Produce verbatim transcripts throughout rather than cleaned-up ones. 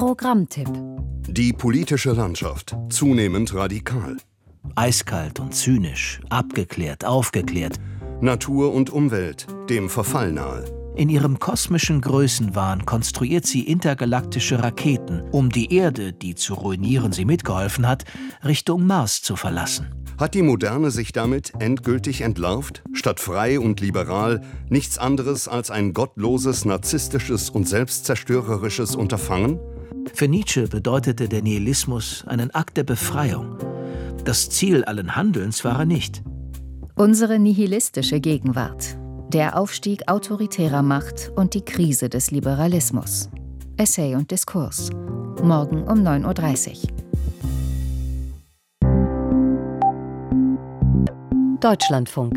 Programmtipp. Die politische Landschaft, zunehmend radikal. Eiskalt und zynisch, abgeklärt, aufgeklärt. Natur und Umwelt, dem Verfall nahe. In ihrem kosmischen Größenwahn konstruiert sie intergalaktische Raketen, um die Erde, die zu ruinieren sie mitgeholfen hat, Richtung Mars zu verlassen. Hat die Moderne sich damit endgültig entlarvt? Statt frei und liberal nichts anderes als ein gottloses, narzisstisches und selbstzerstörerisches Unterfangen? Für Nietzsche bedeutete der Nihilismus einen Akt der Befreiung. Das Ziel allen Handelns war er nicht. Unsere nihilistische Gegenwart. Der Aufstieg autoritärer Macht und die Krise des Liberalismus. Essay und Diskurs. Morgen um neun Uhr dreißig. Deutschlandfunk.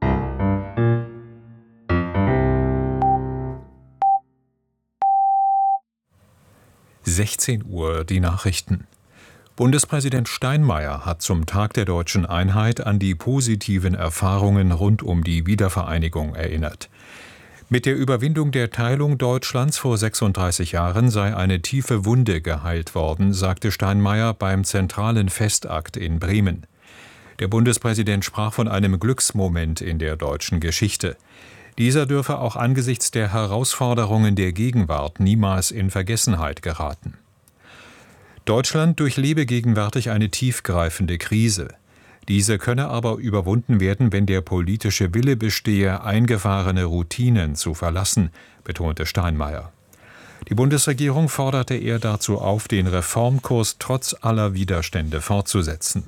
sechzehn Uhr die Nachrichten. Bundespräsident Steinmeier hat zum Tag der Deutschen Einheit an die positiven Erfahrungen rund um die Wiedervereinigung erinnert. Mit der Überwindung der Teilung Deutschlands vor sechsunddreißig Jahren sei eine tiefe Wunde geheilt worden, sagte Steinmeier beim zentralen Festakt in Bremen. Der Bundespräsident sprach von einem Glücksmoment in der deutschen Geschichte. Dieser dürfe auch angesichts der Herausforderungen der Gegenwart niemals in Vergessenheit geraten. Deutschland durchlebe gegenwärtig eine tiefgreifende Krise. Diese könne aber überwunden werden, wenn der politische Wille bestehe, eingefahrene Routinen zu verlassen, betonte Steinmeier. Die Bundesregierung forderte er dazu auf, den Reformkurs trotz aller Widerstände fortzusetzen.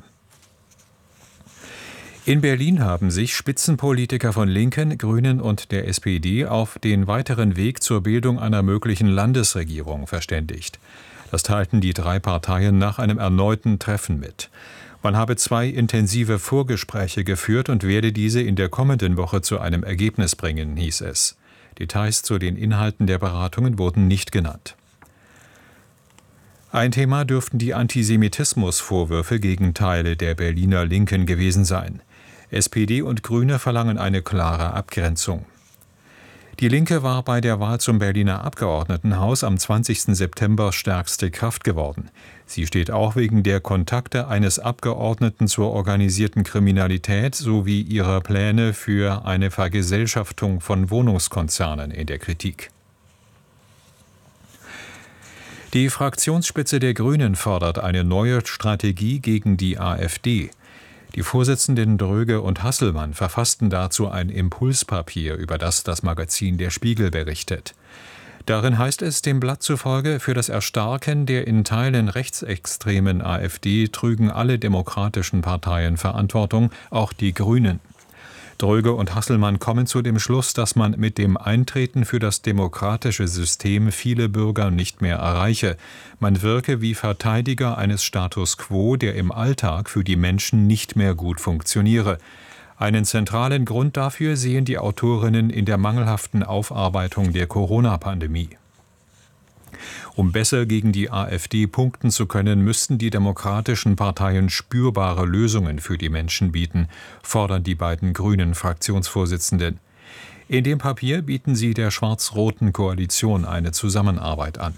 In Berlin haben sich Spitzenpolitiker von Linken, Grünen und der S P D auf den weiteren Weg zur Bildung einer möglichen Landesregierung verständigt. Das teilten die drei Parteien nach einem erneuten Treffen mit. Man habe zwei intensive Vorgespräche geführt und werde diese in der kommenden Woche zu einem Ergebnis bringen, hieß es. Details zu den Inhalten der Beratungen wurden nicht genannt. Ein Thema dürften die Antisemitismusvorwürfe gegen Teile der Berliner Linken gewesen sein. S P D und Grüne verlangen eine klare Abgrenzung. Die Linke war bei der Wahl zum Berliner Abgeordnetenhaus am zwanzigsten September stärkste Kraft geworden. Sie steht auch wegen der Kontakte eines Abgeordneten zur organisierten Kriminalität sowie ihrer Pläne für eine Vergesellschaftung von Wohnungskonzernen in der Kritik. Die Fraktionsspitze der Grünen fordert eine neue Strategie gegen die AfD. Die Vorsitzenden Dröge und Hasselmann verfassten dazu ein Impulspapier, über das das Magazin Der Spiegel berichtet. Darin heißt es dem Blatt zufolge, für das Erstarken der in Teilen rechtsextremen AfD trügen alle demokratischen Parteien Verantwortung, auch die Grünen. Dröge und Hasselmann kommen zu dem Schluss, dass man mit dem Eintreten für das demokratische System viele Bürger nicht mehr erreiche. Man wirke wie Verteidiger eines Status quo, der im Alltag für die Menschen nicht mehr gut funktioniere. Einen zentralen Grund dafür sehen die Autorinnen in der mangelhaften Aufarbeitung der Corona-Pandemie. Um besser gegen die AfD punkten zu können, müssten die demokratischen Parteien spürbare Lösungen für die Menschen bieten, fordern die beiden grünen Fraktionsvorsitzenden. In dem Papier bieten sie der schwarz-roten Koalition eine Zusammenarbeit an.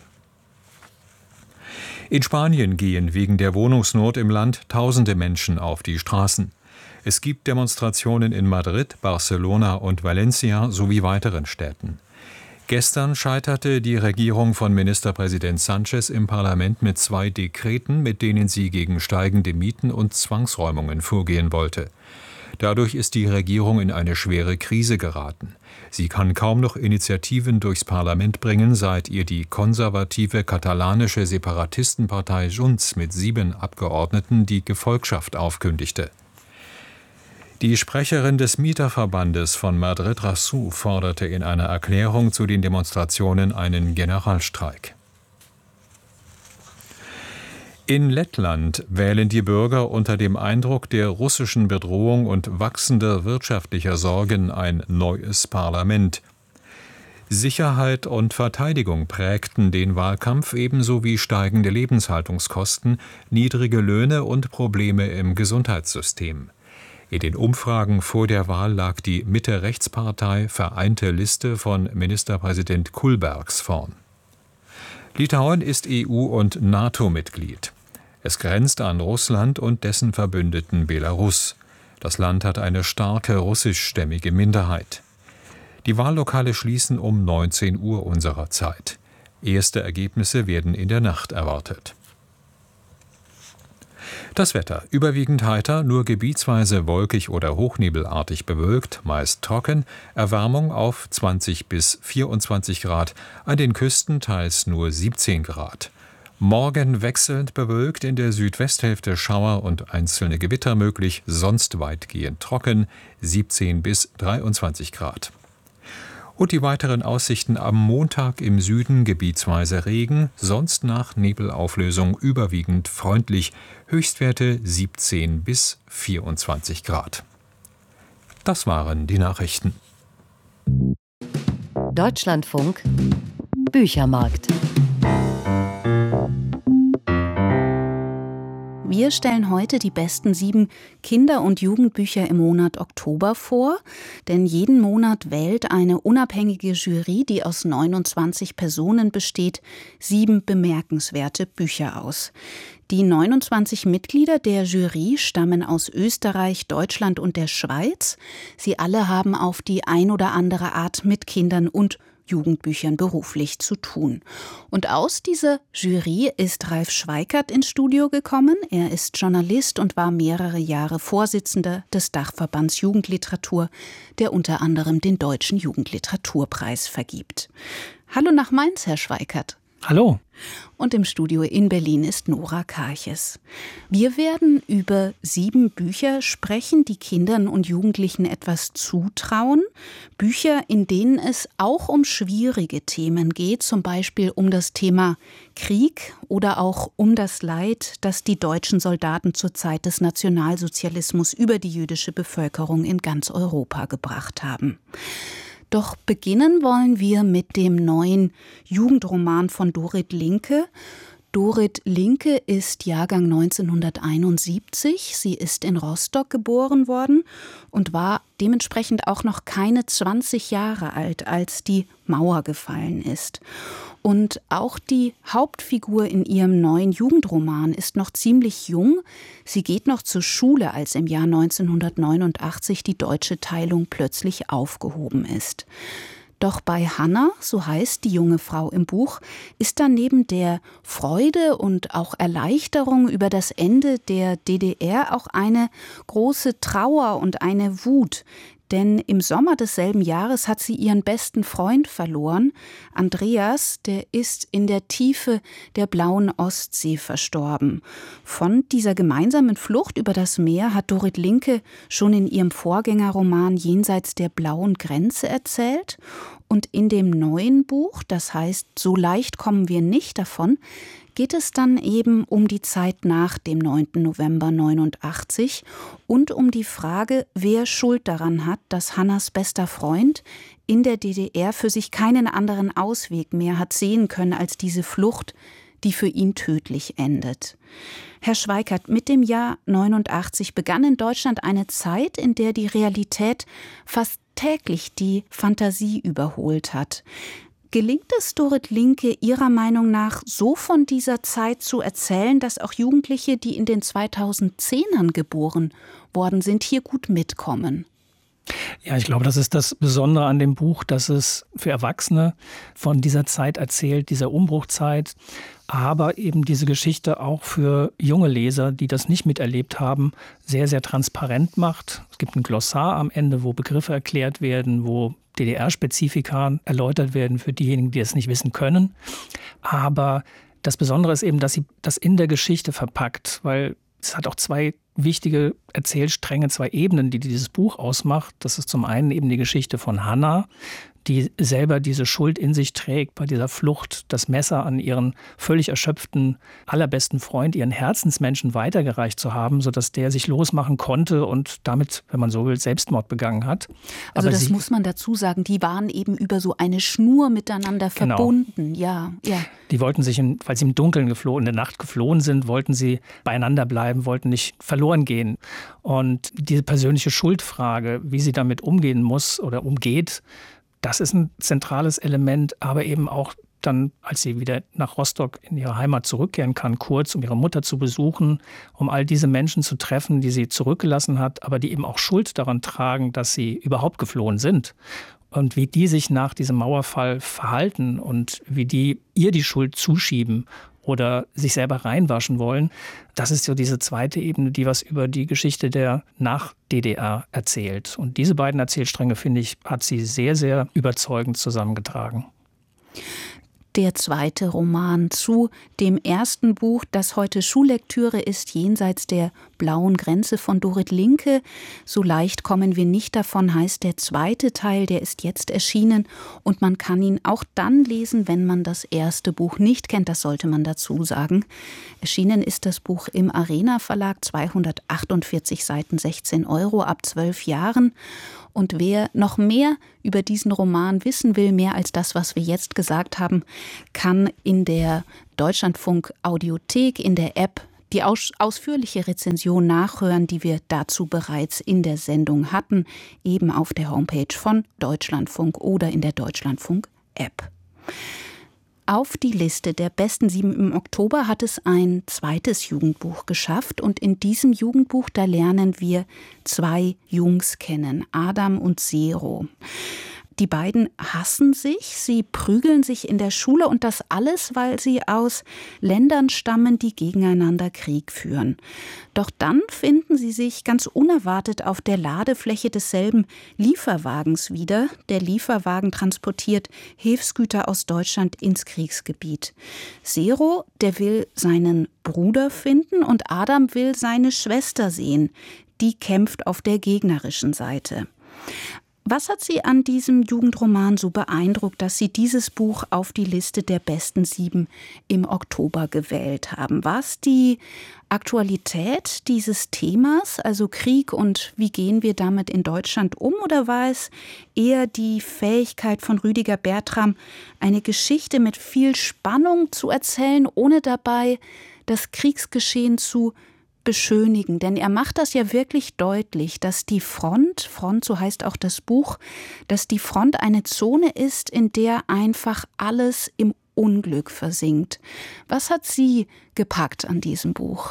In Spanien gehen wegen der Wohnungsnot im Land tausende Menschen auf die Straßen. Es gibt Demonstrationen in Madrid, Barcelona und Valencia sowie weiteren Städten. Gestern scheiterte die Regierung von Ministerpräsident Sánchez im Parlament mit zwei Dekreten, mit denen sie gegen steigende Mieten und Zwangsräumungen vorgehen wollte. Dadurch ist die Regierung in eine schwere Krise geraten. Sie kann kaum noch Initiativen durchs Parlament bringen, seit ihr die konservative katalanische Separatistenpartei Junts mit sieben Abgeordneten die Gefolgschaft aufkündigte. Die Sprecherin des Mieterverbandes von Madrid-Rassou forderte in einer Erklärung zu den Demonstrationen einen Generalstreik. In Lettland wählen die Bürger unter dem Eindruck der russischen Bedrohung und wachsender wirtschaftlicher Sorgen ein neues Parlament. Sicherheit und Verteidigung prägten den Wahlkampf, ebenso wie steigende Lebenshaltungskosten, niedrige Löhne und Probleme im Gesundheitssystem. In den Umfragen vor der Wahl lag die Mitte-Rechts-Partei Vereinte Liste von Ministerpräsident Kullbergs vorn. Litauen ist E U- und NATO-Mitglied. Es grenzt an Russland und dessen Verbündeten Belarus. Das Land hat eine starke russischstämmige Minderheit. Die Wahllokale schließen um neunzehn Uhr unserer Zeit. Erste Ergebnisse werden in der Nacht erwartet. Das Wetter: überwiegend heiter, nur gebietsweise wolkig oder hochnebelartig bewölkt, meist trocken, Erwärmung auf zwanzig bis vierundzwanzig Grad, an den Küsten teils nur siebzehn Grad. Morgen wechselnd bewölkt, in der Südwesthälfte Schauer und einzelne Gewitter möglich, sonst weitgehend trocken, siebzehn bis dreiundzwanzig Grad. Und die weiteren Aussichten: am Montag im Süden gebietsweise Regen, sonst nach Nebelauflösung überwiegend freundlich, Höchstwerte siebzehn bis vierundzwanzig Grad. Das waren die Nachrichten. Deutschlandfunk Büchermarkt. Wir stellen heute die besten sieben Kinder- und Jugendbücher im Monat Oktober vor, denn jeden Monat wählt eine unabhängige Jury, die aus neunundzwanzig Personen besteht, sieben bemerkenswerte Bücher aus. Die neunundzwanzig Mitglieder der Jury stammen aus Österreich, Deutschland und der Schweiz. Sie alle haben auf die ein oder andere Art mit Kindern und Jugendbüchern beruflich zu tun. Und aus dieser Jury ist Ralf Schweikert ins Studio gekommen. Er ist Journalist und war mehrere Jahre Vorsitzender des Dachverbands Jugendliteratur, der unter anderem den Deutschen Jugendliteraturpreis vergibt. Hallo nach Mainz, Herr Schweikert. Hallo. Und im Studio in Berlin ist Nora Karches. Wir werden über sieben Bücher sprechen, die Kindern und Jugendlichen etwas zutrauen. Bücher, in denen es auch um schwierige Themen geht, zum Beispiel um das Thema Krieg oder auch um das Leid, das die deutschen Soldaten zur Zeit des Nationalsozialismus über die jüdische Bevölkerung in ganz Europa gebracht haben. Doch beginnen wollen wir mit dem neuen Jugendroman von Dorit Linke. Dorit Linke ist Jahrgang neunzehnhunderteinundsiebzig. Sie ist in Rostock geboren worden und war dementsprechend auch noch keine zwanzig Jahre alt, als die Mauer gefallen ist. Und auch die Hauptfigur in ihrem neuen Jugendroman ist noch ziemlich jung. Sie geht noch zur Schule, als im Jahr neunzehnhundertneunundachtzig die deutsche Teilung plötzlich aufgehoben ist. Doch bei Hannah, so heißt die junge Frau im Buch, ist dann neben der Freude und auch Erleichterung über das Ende der D D R auch eine große Trauer und eine Wut. Denn im Sommer desselben Jahres hat sie ihren besten Freund verloren. Andreas, der ist in der Tiefe der blauen Ostsee verstorben. Von dieser gemeinsamen Flucht über das Meer hat Dorit Linke schon in ihrem Vorgängerroman Jenseits der blauen Grenze erzählt. Und in dem neuen Buch, das heißt So leicht kommen wir nicht davon, geht es dann eben um die Zeit nach dem neunten November neunundachtzig und um die Frage, wer Schuld daran hat, dass Hannas bester Freund in der D D R für sich keinen anderen Ausweg mehr hat sehen können als diese Flucht, die für ihn tödlich endet. Herr Schweikert, mit dem Jahr neunundachtzig begann in Deutschland eine Zeit, in der die Realität fast täglich die Fantasie überholt hat. Gelingt es Dorit Linke Ihrer Meinung nach, so von dieser Zeit zu erzählen, dass auch Jugendliche, die in den zweitausendzehnern geboren worden sind, hier gut mitkommen? Ja, ich glaube, das ist das Besondere an dem Buch, dass es für Erwachsene von dieser Zeit erzählt, dieser Umbruchzeit, aber eben diese Geschichte auch für junge Leser, die das nicht miterlebt haben, sehr, sehr transparent macht. Es gibt ein Glossar am Ende, wo Begriffe erklärt werden, wo D D R-Spezifika erläutert werden für diejenigen, die es nicht wissen können. Aber das Besondere ist eben, dass sie das in der Geschichte verpackt, weil es hat auch zwei wichtige Erzählstränge, zwei Ebenen, die dieses Buch ausmacht. Das ist zum einen eben die Geschichte von Hannah, die selber diese Schuld in sich trägt, bei dieser Flucht das Messer an ihren völlig erschöpften, allerbesten Freund, ihren Herzensmenschen weitergereicht zu haben, sodass der sich losmachen konnte und damit, wenn man so will, Selbstmord begangen hat. Also Aber das sie, muss man dazu sagen, die waren eben über so eine Schnur miteinander Genau. verbunden. Ja, ja. Die wollten sich, in, weil sie im Dunkeln geflohen, in der Nacht geflohen sind, wollten sie beieinander bleiben, wollten nicht verloren gehen. Und diese persönliche Schuldfrage, wie sie damit umgehen muss oder umgeht, das ist ein zentrales Element, aber eben auch dann, als sie wieder nach Rostock in ihre Heimat zurückkehren kann, kurz, um ihre Mutter zu besuchen, um all diese Menschen zu treffen, die sie zurückgelassen hat, aber die eben auch Schuld daran tragen, dass sie überhaupt geflohen sind. Und wie die sich nach diesem Mauerfall verhalten und wie die ihr die Schuld zuschieben oder sich selber reinwaschen wollen, das ist so diese zweite Ebene, die was über die Geschichte der Nach-D D R erzählt. Und diese beiden Erzählstränge, finde ich, hat sie sehr, sehr überzeugend zusammengetragen. Der zweite Roman zu dem ersten Buch, das heute Schullektüre ist, Jenseits der blauen Grenze von Dorit Linke. So leicht kommen wir nicht davon, heißt der zweite Teil, der ist jetzt erschienen. Und man kann ihn auch dann lesen, wenn man das erste Buch nicht kennt, das sollte man dazu sagen. Erschienen ist das Buch im Arena Verlag, zweihundertachtundvierzig Seiten, sechzehn Euro ab zwölf Jahren. Und wer noch mehr über diesen Roman wissen will, mehr als das, was wir jetzt gesagt haben, kann in der Deutschlandfunk Audiothek, in der App, die aus- ausführliche Rezension nachhören, die wir dazu bereits in der Sendung hatten, eben auf der Homepage von Deutschlandfunk oder in der Deutschlandfunk-App. Auf die Liste der besten sieben im Oktober hat es ein zweites Jugendbuch geschafft. Und in diesem Jugendbuch, da lernen wir zwei Jungs kennen, Adam und Zero. Die beiden hassen sich, sie prügeln sich in der Schule und das alles, weil sie aus Ländern stammen, die gegeneinander Krieg führen. Doch dann finden sie sich ganz unerwartet auf der Ladefläche desselben Lieferwagens wieder. Der Lieferwagen transportiert Hilfsgüter aus Deutschland ins Kriegsgebiet. Zero, der will seinen Bruder finden und Adam will seine Schwester sehen. Die kämpft auf der gegnerischen Seite. Was hat Sie an diesem Jugendroman so beeindruckt, dass Sie dieses Buch auf die Liste der besten sieben im Oktober gewählt haben? War es die Aktualität dieses Themas, also Krieg und wie gehen wir damit in Deutschland um? Oder war es eher die Fähigkeit von Rüdiger Bertram, eine Geschichte mit viel Spannung zu erzählen, ohne dabei das Kriegsgeschehen zu beschönigen? Denn er macht das ja wirklich deutlich, dass die Front, Front, so heißt auch das Buch, dass die Front eine Zone ist, in der einfach alles im Unglück versinkt. Was hat Sie gepackt an diesem Buch?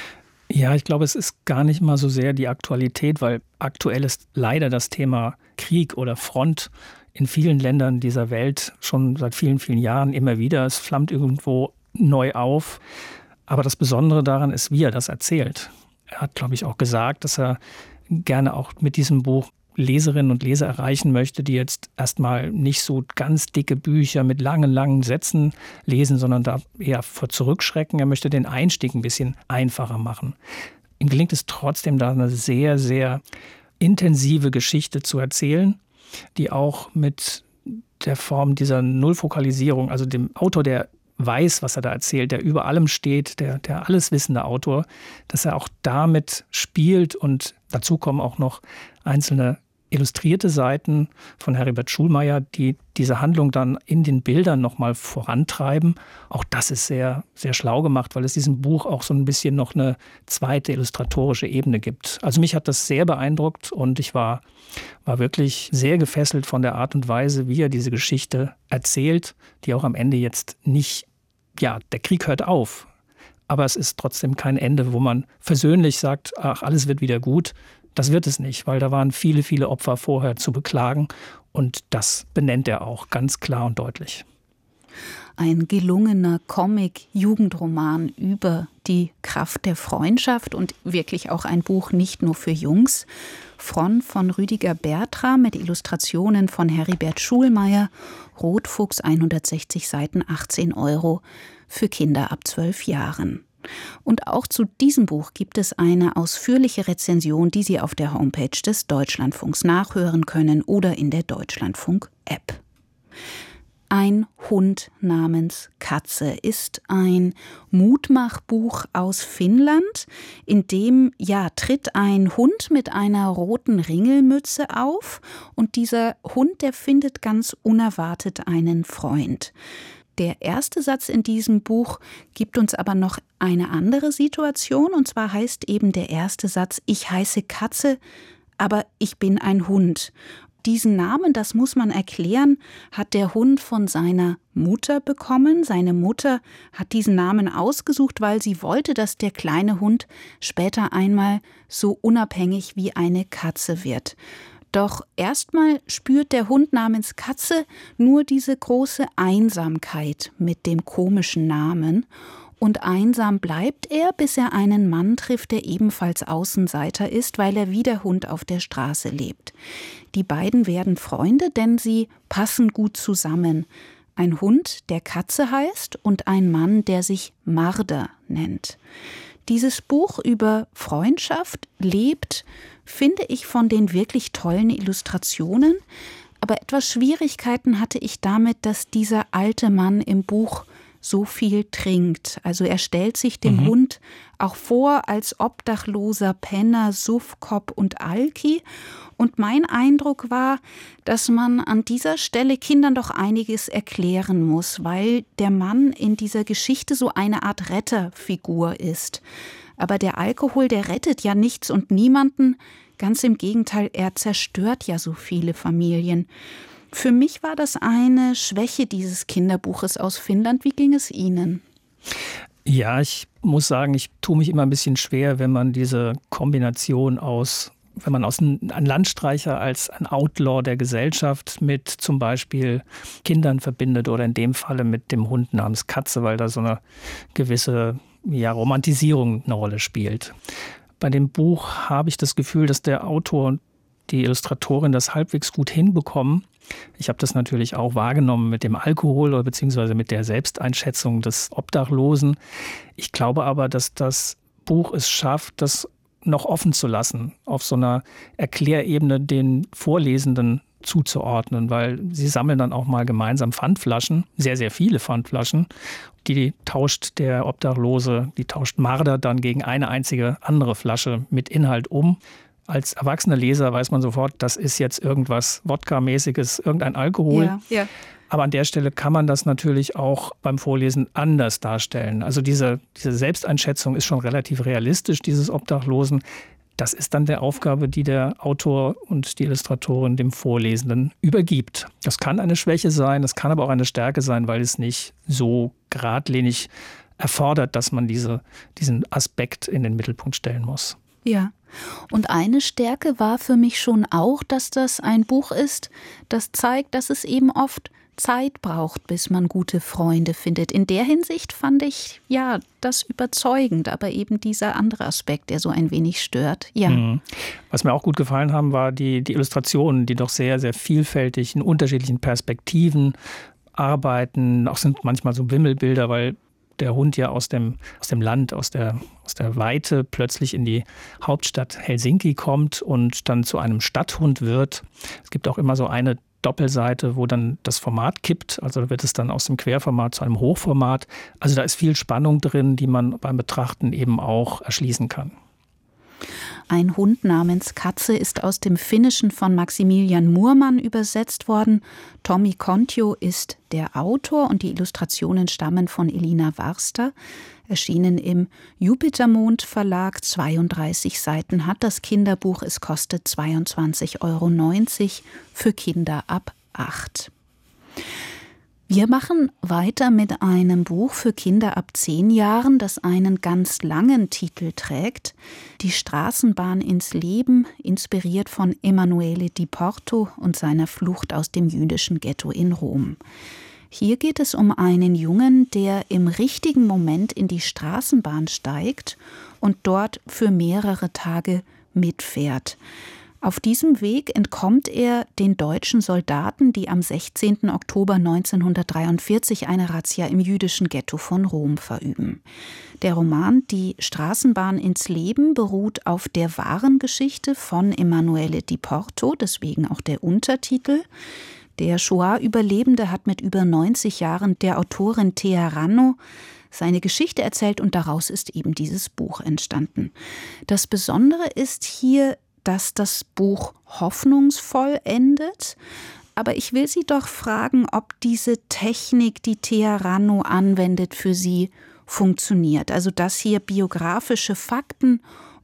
Ja, ich glaube, es ist gar nicht mal so sehr die Aktualität, weil aktuell ist leider das Thema Krieg oder Front in vielen Ländern dieser Welt schon seit vielen, vielen Jahren immer wieder. Es flammt irgendwo neu auf. Aber das Besondere daran ist, wie er das erzählt. Er hat, glaube ich, auch gesagt, dass er gerne auch mit diesem Buch Leserinnen und Leser erreichen möchte, die jetzt erstmal nicht so ganz dicke Bücher mit langen, langen Sätzen lesen, sondern da eher vor zurückschrecken. Er möchte den Einstieg ein bisschen einfacher machen. Ihm gelingt es trotzdem, da eine sehr, sehr intensive Geschichte zu erzählen, die auch mit der Form dieser Nullfokalisierung, also dem Autor, der weiß, was er da erzählt, der über allem steht, der, der alleswissende Autor, dass er auch damit spielt. Und dazu kommen auch noch einzelne illustrierte Seiten von Heribert Schulmeier, die diese Handlung dann in den Bildern nochmal vorantreiben. Auch das ist sehr, sehr schlau gemacht, weil es diesem Buch auch so ein bisschen noch eine zweite illustratorische Ebene gibt. Also mich hat das sehr beeindruckt und ich war, war wirklich sehr gefesselt von der Art und Weise, wie er diese Geschichte erzählt, die auch am Ende jetzt nicht, ja, der Krieg hört auf. Aber es ist trotzdem kein Ende, wo man versöhnlich sagt, ach, alles wird wieder gut. Das wird es nicht, weil da waren viele, viele Opfer vorher zu beklagen. Und das benennt er auch ganz klar und deutlich. Ein gelungener Comic-Jugendroman über die Kraft der Freundschaft und wirklich auch ein Buch nicht nur für Jungs. Front von Rüdiger Bertram mit Illustrationen von Heribert Schulmeier. Rotfuchs, hundertsechzig Seiten, achtzehn Euro für Kinder ab zwölf Jahren. Und auch zu diesem Buch gibt es eine ausführliche Rezension, die Sie auf der Homepage des Deutschlandfunks nachhören können oder in der Deutschlandfunk-App. Ein Hund namens Katze ist ein Mutmachbuch aus Finnland, in dem ja tritt ein Hund mit einer roten Ringelmütze auf und dieser Hund, der findet ganz unerwartet einen Freund. Der erste Satz in diesem Buch gibt uns aber noch eine andere Situation, und zwar heißt eben der erste Satz: Ich heiße Katze, aber ich bin ein Hund. Diesen Namen, das muss man erklären, hat der Hund von seiner Mutter bekommen. Seine Mutter hat diesen Namen ausgesucht, weil sie wollte, dass der kleine Hund später einmal so unabhängig wie eine Katze wird. Doch erstmal spürt der Hund namens Katze nur diese große Einsamkeit mit dem komischen Namen. Und einsam bleibt er, bis er einen Mann trifft, der ebenfalls Außenseiter ist, weil er wie der Hund auf der Straße lebt. Die beiden werden Freunde, denn sie passen gut zusammen. Ein Hund, der Katze heißt, und ein Mann, der sich Marder nennt. Dieses Buch über Freundschaft lebt, finde ich, von den wirklich tollen Illustrationen. Aber etwas Schwierigkeiten hatte ich damit, dass dieser alte Mann im Buch so viel trinkt. Also er stellt sich dem mhm. Hund auch vor als obdachloser Penner, Suffkopf und Alki. Und mein Eindruck war, dass man an dieser Stelle Kindern doch einiges erklären muss, weil der Mann in dieser Geschichte so eine Art Retterfigur ist. Aber der Alkohol, der rettet ja nichts und niemanden. Ganz im Gegenteil, er zerstört ja so viele Familien. Für mich war das eine Schwäche dieses Kinderbuches aus Finnland. Wie ging es Ihnen? Ja, ich muss sagen, ich tue mich immer ein bisschen schwer, wenn man diese Kombination aus, wenn man aus einem Landstreicher als ein Outlaw der Gesellschaft mit zum Beispiel Kindern verbindet oder in dem Falle mit dem Hund namens Katze, weil da so eine gewisse ja, Romantisierung eine Rolle spielt. Bei dem Buch habe ich das Gefühl, dass der Autor und die Illustratorin das halbwegs gut hinbekommen. Ich habe das natürlich auch wahrgenommen mit dem Alkohol oder beziehungsweise mit der Selbsteinschätzung des Obdachlosen. Ich glaube aber, dass das Buch es schafft, das noch offen zu lassen, auf so einer Erklärebene den Vorlesenden zuzuordnen, weil sie sammeln dann auch mal gemeinsam Pfandflaschen, sehr, sehr viele Pfandflaschen. Die tauscht der Obdachlose, die tauscht Marder dann gegen eine einzige andere Flasche mit Inhalt um. Als erwachsener Leser weiß man sofort, das ist jetzt irgendwas Wodka-mäßiges, irgendein Alkohol. Ja, ja. Aber an der Stelle kann man das natürlich auch beim Vorlesen anders darstellen. Also diese, diese Selbsteinschätzung ist schon relativ realistisch, dieses Obdachlosen. Das ist dann der Aufgabe, die der Autor und die Illustratorin dem Vorlesenden übergibt. Das kann eine Schwäche sein, das kann aber auch eine Stärke sein, weil es nicht so geradlinig erfordert, dass man diese, diesen Aspekt in den Mittelpunkt stellen muss. Ja. Und eine Stärke war für mich schon auch, dass das ein Buch ist, das zeigt, dass es eben oft Zeit braucht, bis man gute Freunde findet. In der Hinsicht fand ich, ja, das überzeugend, aber eben dieser andere Aspekt, der so ein wenig stört. Ja. Mhm. Was mir auch gut gefallen haben, war die, die Illustrationen, die doch sehr, sehr vielfältig in unterschiedlichen Perspektiven arbeiten. Auch sind manchmal so Wimmelbilder, weil der Hund ja aus dem, aus dem Land, aus der, aus der Weite plötzlich in die Hauptstadt Helsinki kommt und dann zu einem Stadthund wird. Es gibt auch immer so eine Doppelseite, wo dann das Format kippt. Also da wird es dann aus dem Querformat zu einem Hochformat. Also da ist viel Spannung drin, die man beim Betrachten eben auch erschließen kann. Ein Hund namens Katze ist aus dem Finnischen von Maximilian Murmann übersetzt worden. Tommi Kontio ist der Autor und die Illustrationen stammen von Elina Warster. Erschienen im Jupitermond Verlag, zweiunddreißig Seiten hat das Kinderbuch. Es kostet zweiundzwanzig Euro neunzig für Kinder ab acht. Wir machen weiter mit einem Buch für Kinder ab zehn Jahren, das einen ganz langen Titel trägt. Die Straßenbahn ins Leben, inspiriert von Emanuele Di Porto und seiner Flucht aus dem jüdischen Ghetto in Rom. Hier geht es um einen Jungen, der im richtigen Moment in die Straßenbahn steigt und dort für mehrere Tage mitfährt. Auf diesem Weg entkommt er den deutschen Soldaten, die am sechzehnten Oktober neunzehnhundertdreiundvierzig eine Razzia im jüdischen Ghetto von Rom verüben. Der Roman Die Straßenbahn ins Leben beruht auf der wahren Geschichte von Emanuele Di Porto, deswegen auch der Untertitel. Der Shoah-Überlebende hat mit über neunzig Jahren der Autorin Thea Ranno seine Geschichte erzählt und daraus ist eben dieses Buch entstanden. Das Besondere ist hier, dass das Buch hoffnungsvoll endet. Aber ich will Sie doch fragen, ob diese Technik, die Thea Ranno anwendet, für Sie funktioniert. Also dass hier biografische Fakten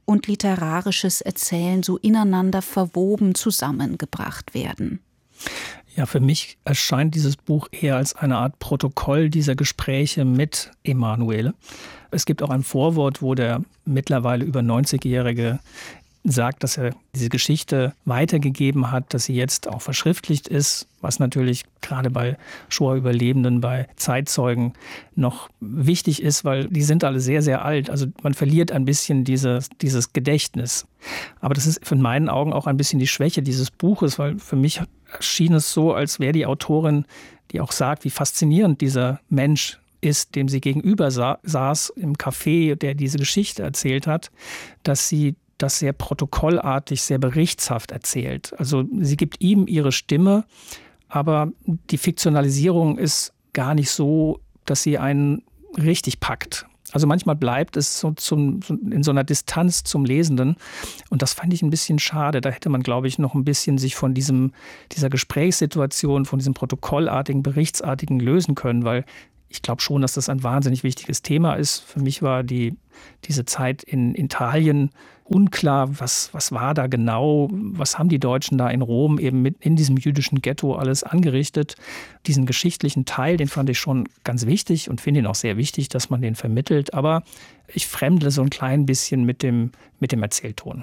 und literarisches Erzählen so ineinander verwoben zusammengebracht werden? Ja, für mich erscheint dieses Buch eher als eine Art Protokoll dieser Gespräche mit Emanuele. Es gibt auch ein Vorwort, wo der mittlerweile über neunzigjährige sagt, dass er diese Geschichte weitergegeben hat, dass sie jetzt auch verschriftlicht ist, was natürlich gerade bei Shoah-Überlebenden, bei Zeitzeugen noch wichtig ist, weil die sind alle sehr, sehr alt. Also man verliert ein bisschen dieses, dieses Gedächtnis. Aber das ist in meinen Augen auch ein bisschen die Schwäche dieses Buches, weil für mich schien es so, als wäre die Autorin, die auch sagt, wie faszinierend dieser Mensch ist, dem sie gegenüber sa- saß im Café, der diese Geschichte erzählt hat, dass sie das sehr protokollartig, sehr berichtshaft erzählt. Also sie gibt ihm ihre Stimme, aber die Fiktionalisierung ist gar nicht so, dass sie einen richtig packt. Also manchmal bleibt es so zum, so in so einer Distanz zum Lesenden und das fand ich ein bisschen schade. Da hätte man, glaube ich, noch ein bisschen sich von diesem, dieser Gesprächssituation, von diesem protokollartigen, berichtsartigen lösen können, weil ich glaube schon, dass das ein wahnsinnig wichtiges Thema ist. Für mich war die, diese Zeit in Italien unklar, was, was war da genau, was haben die Deutschen da in Rom eben mit in diesem jüdischen Ghetto alles angerichtet. Diesen geschichtlichen Teil, den fand ich schon ganz wichtig und finde ihn auch sehr wichtig, dass man den vermittelt. Aber ich fremdle so ein klein bisschen mit dem, mit dem Erzählton.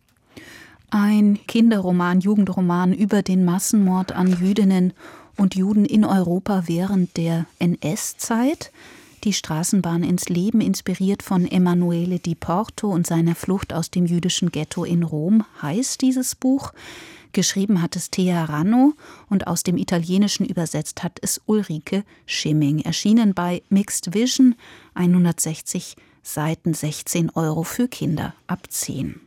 Ein Kinderroman, Jugendroman über den Massenmord an Jüdinnen und Juden in Europa während der N S-Zeit. Die Straßenbahn ins Leben, inspiriert von Emanuele Di Porto und seiner Flucht aus dem jüdischen Ghetto in Rom, heißt dieses Buch. Geschrieben hat es Thea Ranno und aus dem Italienischen übersetzt hat es Ulrike Schimming. Erschienen bei Mixed Vision, hundertsechzig Seiten, sechzehn Euro für Kinder ab zehn.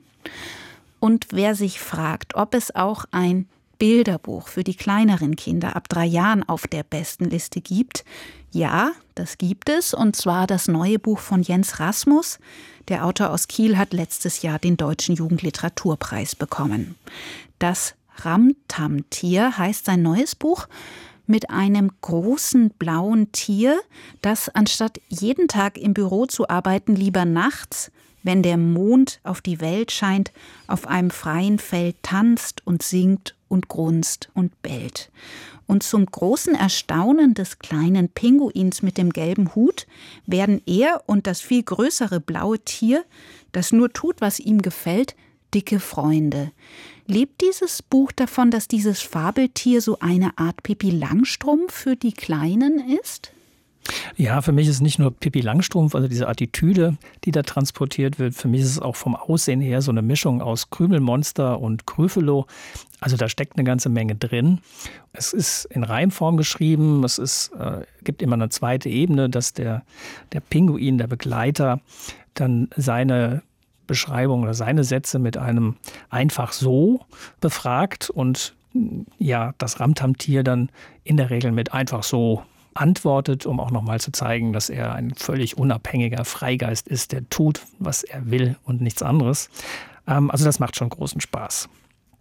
Und wer sich fragt, ob es auch ein Bilderbuch für die kleineren Kinder ab drei Jahren auf der besten Liste gibt. Ja, das gibt es, und zwar das neue Buch von Jens Rasmus. Der Autor aus Kiel hat letztes Jahr den Deutschen Jugendliteraturpreis bekommen. Das Ramtam-Tier heißt sein neues Buch, mit einem großen blauen Tier, das anstatt jeden Tag im Büro zu arbeiten, lieber nachts, wenn der Mond auf die Welt scheint, auf einem freien Feld tanzt und singt und grunzt und bellt. Und zum großen Erstaunen des kleinen Pinguins mit dem gelben Hut werden er und das viel größere blaue Tier, das nur tut, was ihm gefällt, dicke Freunde. Lebt dieses Buch davon, dass dieses Fabeltier so eine Art Pippi Langstrumpf für die Kleinen ist? Ja, für mich ist es nicht nur Pippi Langstrumpf, also diese Attitüde, die da transportiert wird. Für mich ist es auch vom Aussehen her so eine Mischung aus Krümelmonster und Gryffalo. Also da steckt eine ganze Menge drin. Es ist in Reimform geschrieben. Es ist, äh, gibt immer eine zweite Ebene, dass der, der Pinguin, der Begleiter, dann seine Beschreibung oder seine Sätze mit einem einfach so befragt und ja, das Ramtam-Tier dann in der Regel mit einfach so antwortet, um auch nochmal zu zeigen, dass er ein völlig unabhängiger Freigeist ist, der tut, was er will und nichts anderes. Ähm, also das macht schon großen Spaß.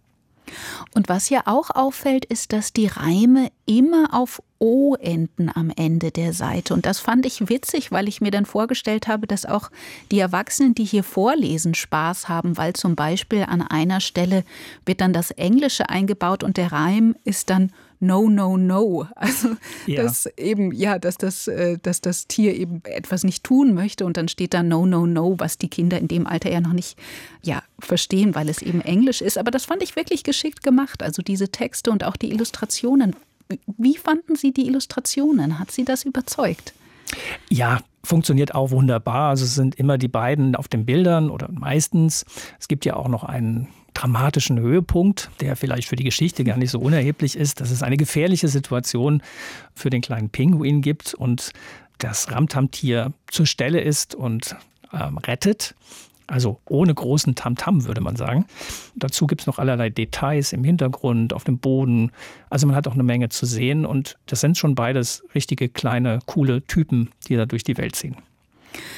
Und was ja auch auffällt, ist, dass die Reime immer auf O enden am Ende der Seite. Und das fand ich witzig, weil ich mir dann vorgestellt habe, dass auch die Erwachsenen, die hier vorlesen, Spaß haben, weil zum Beispiel an einer Stelle wird dann das Englische eingebaut und der Reim ist dann No, no, no. Also, ja. dass eben, ja, dass das, dass das Tier eben etwas nicht tun möchte und dann steht da No, no, no, was die Kinder in dem Alter ja noch nicht, ja, verstehen, weil es eben Englisch ist. Aber das fand ich wirklich geschickt gemacht. Also diese Texte und auch die Illustrationen. Wie fanden Sie die Illustrationen? Hat Sie das überzeugt? Ja, funktioniert auch wunderbar. Also es sind immer die beiden auf den Bildern oder meistens. Es gibt ja auch noch einen dramatischen Höhepunkt, der vielleicht für die Geschichte gar nicht so unerheblich ist, dass es eine gefährliche Situation für den kleinen Pinguin gibt und das Ramtam-Tier zur Stelle ist und ähm, rettet. Also ohne großen Tamtam, würde man sagen. Dazu gibt es noch allerlei Details im Hintergrund, auf dem Boden. Also man hat auch eine Menge zu sehen und das sind schon beides richtige kleine, coole Typen, die da durch die Welt ziehen.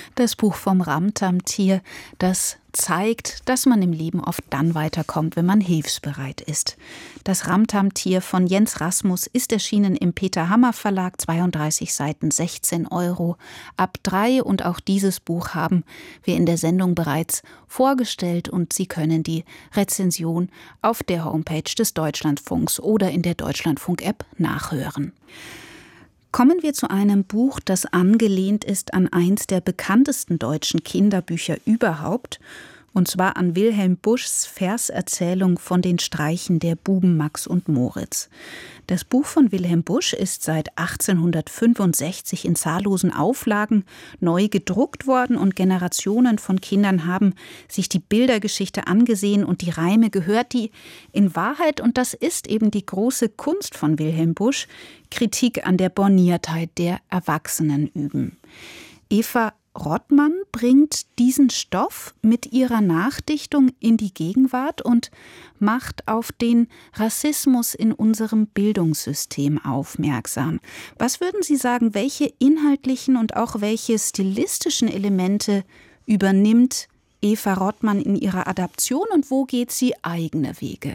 Das Buch vom Ramtam-Tier, das zeigt, dass man im Leben oft dann weiterkommt, wenn man hilfsbereit ist. Das Ramtam-Tier von Jens Rasmus ist erschienen im Peter Hammer Verlag, zweiunddreißig Seiten, sechzehn Euro. Ab drei, und auch dieses Buch haben wir in der Sendung bereits vorgestellt, und Sie können die Rezension auf der Homepage des Deutschlandfunks oder in der Deutschlandfunk-App nachhören. Kommen wir zu einem Buch, das angelehnt ist an eins der bekanntesten deutschen Kinderbücher überhaupt, und zwar an Wilhelm Buschs Verserzählung von den Streichen der Buben Max und Moritz. Das Buch von Wilhelm Busch ist seit achtzehnhundertfünfundsechzig in zahllosen Auflagen neu gedruckt worden, und Generationen von Kindern haben sich die Bildergeschichte angesehen und die Reime gehört, die in Wahrheit, und das ist eben die große Kunst von Wilhelm Busch, Kritik an der Borniertheit der Erwachsenen üben. Eva Rottmann bringt diesen Stoff mit ihrer Nachdichtung in die Gegenwart und macht auf den Rassismus in unserem Bildungssystem aufmerksam. Was würden Sie sagen, welche inhaltlichen und auch welche stilistischen Elemente übernimmt Eva Rottmann in ihrer Adaption, und wo geht sie eigene Wege?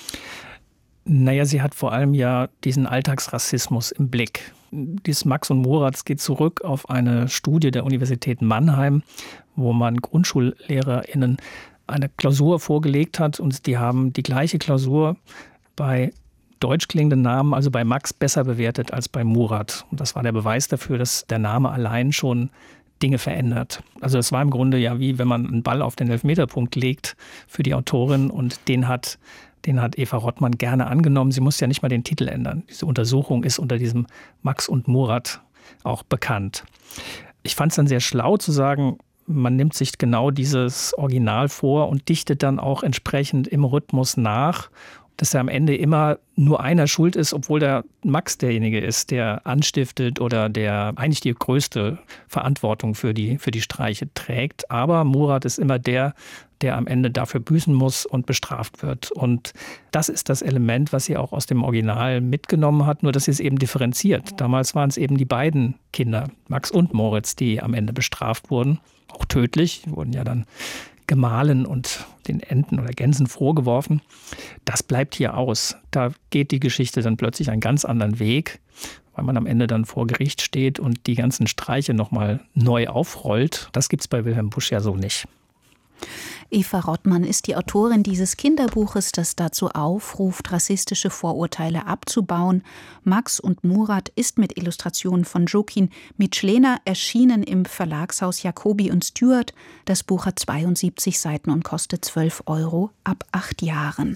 Naja, sie hat vor allem ja diesen Alltagsrassismus im Blick. Dieses Max und Moritz geht zurück auf eine Studie der Universität Mannheim, wo man GrundschullehrerInnen eine Klausur vorgelegt hat, und die haben die gleiche Klausur bei deutsch klingenden Namen, also bei Max, besser bewertet als bei Murat. Und das war der Beweis dafür, dass der Name allein schon Dinge verändert. Also es war im Grunde ja wie, wenn man einen Ball auf den Elfmeterpunkt legt für die Autorin, und den hat Den hat Eva Rottmann gerne angenommen. Sie muss ja nicht mal den Titel ändern. Diese Untersuchung ist unter diesem Max und Murat auch bekannt. Ich fand es dann sehr schlau zu sagen, man nimmt sich genau dieses Original vor und dichtet dann auch entsprechend im Rhythmus nach, dass ja am Ende immer nur einer schuld ist, obwohl der Max derjenige ist, der anstiftet oder der eigentlich die größte Verantwortung für die, für die Streiche trägt. Aber Murat ist immer der, der am Ende dafür büßen muss und bestraft wird. Und das ist das Element, was sie auch aus dem Original mitgenommen hat, nur dass sie es eben differenziert. Damals waren es eben die beiden Kinder, Max und Moritz, die am Ende bestraft wurden, auch tödlich, wurden ja dann gemahlen und den Enten oder Gänsen vorgeworfen. Das bleibt hier aus. Da geht die Geschichte dann plötzlich einen ganz anderen Weg, weil man am Ende dann vor Gericht steht und die ganzen Streiche nochmal neu aufrollt. Das gibt es bei Wilhelm Busch ja so nicht. Eva Rottmann ist die Autorin dieses Kinderbuches, das dazu aufruft, rassistische Vorurteile abzubauen. Max und Murat ist mit Illustrationen von Jokin Mitschlener erschienen im Verlagshaus Jacobi und Stewart. Das Buch hat zweiundsiebzig Seiten und kostet zwölf Euro ab acht Jahren.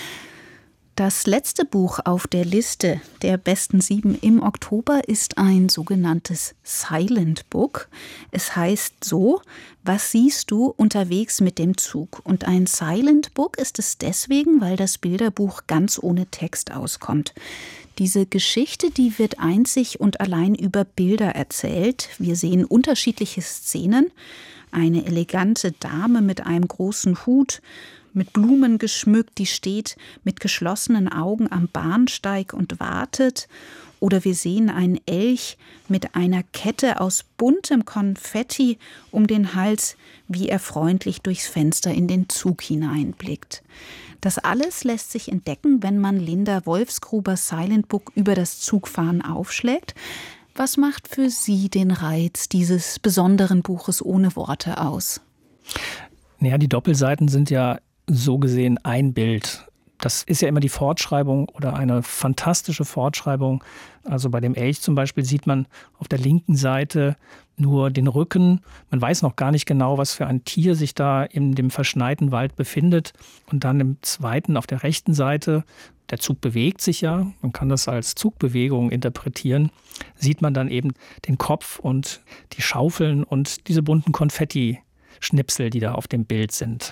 Das letzte Buch auf der Liste der besten sieben im Oktober ist ein sogenanntes Silent Book. Es heißt so: Was siehst du unterwegs mit dem Zug? Und ein Silent Book ist es deswegen, weil das Bilderbuch ganz ohne Text auskommt. Diese Geschichte, die wird einzig und allein über Bilder erzählt. Wir sehen unterschiedliche Szenen. Eine elegante Dame mit einem großen Hut, mit Blumen geschmückt, die steht mit geschlossenen Augen am Bahnsteig und wartet. Oder wir sehen einen Elch mit einer Kette aus buntem Konfetti um den Hals, wie er freundlich durchs Fenster in den Zug hineinblickt. Das alles lässt sich entdecken, wenn man Linda Wolfsgrubers Silent Book über das Zugfahren aufschlägt. Was macht für Sie den Reiz dieses besonderen Buches ohne Worte aus? Naja, die Doppelseiten sind ja so gesehen ein Bild. Das ist ja immer die Fortschreibung oder eine fantastische Fortschreibung. Also bei dem Elch zum Beispiel sieht man auf der linken Seite nur den Rücken. Man weiß noch gar nicht genau, was für ein Tier sich da in dem verschneiten Wald befindet. Und dann im zweiten auf der rechten Seite, der Zug bewegt sich ja, man kann das als Zugbewegung interpretieren, sieht man dann eben den Kopf und die Schaufeln und diese bunten Konfetti-Schnipsel, die da auf dem Bild sind.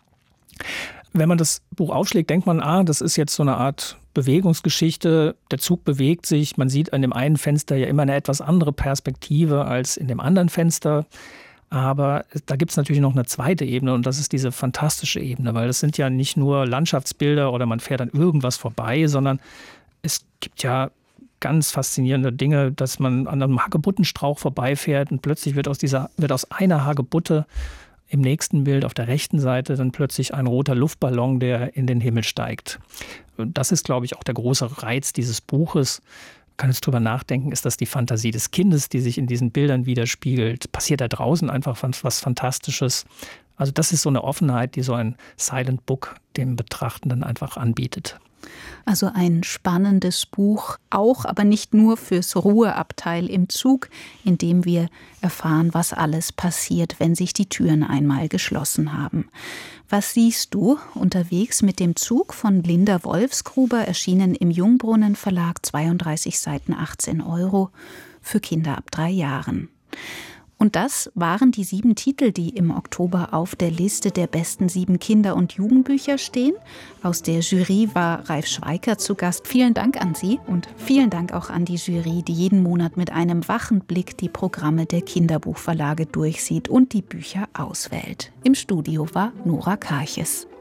Wenn man das Buch aufschlägt, denkt man, ah, das ist jetzt so eine Art Bewegungsgeschichte. Der Zug bewegt sich. Man sieht an dem einen Fenster ja immer eine etwas andere Perspektive als in dem anderen Fenster. Aber da gibt es natürlich noch eine zweite Ebene, und das ist diese fantastische Ebene, weil das sind ja nicht nur Landschaftsbilder oder man fährt an irgendwas vorbei, sondern es gibt ja ganz faszinierende Dinge, dass man an einem Hagebuttenstrauch vorbeifährt und plötzlich wird aus dieser, wird aus einer Hagebutte im nächsten Bild auf der rechten Seite dann plötzlich ein roter Luftballon, der in den Himmel steigt. Und das ist, glaube ich, auch der große Reiz dieses Buches. Man kann jetzt drüber nachdenken, ist das die Fantasie des Kindes, die sich in diesen Bildern widerspiegelt? Passiert da draußen einfach was Fantastisches? Also das ist so eine Offenheit, die so ein Silent Book dem Betrachtenden einfach anbietet. Also ein spannendes Buch, auch aber nicht nur fürs Ruheabteil im Zug, in dem wir erfahren, was alles passiert, wenn sich die Türen einmal geschlossen haben. Was siehst du unterwegs mit dem Zug von Linda Wolfsgruber, erschienen im Jungbrunnen Verlag, zweiunddreißig Seiten, achtzehn Euro, für Kinder ab drei Jahren. Und das waren die sieben Titel, die im Oktober auf der Liste der besten sieben Kinder- und Jugendbücher stehen. Aus der Jury war Ralf Schweikert zu Gast. Vielen Dank an Sie und vielen Dank auch an die Jury, die jeden Monat mit einem wachen Blick die Programme der Kinderbuchverlage durchsieht und die Bücher auswählt. Im Studio war Nora Karches.